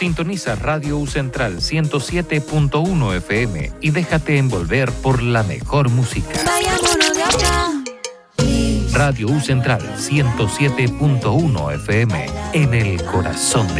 Sintoniza Radio U Central 107.1 FM y déjate envolver por la mejor música. Vayámonos de acá. Radio U Central 107.1 FM en el corazón de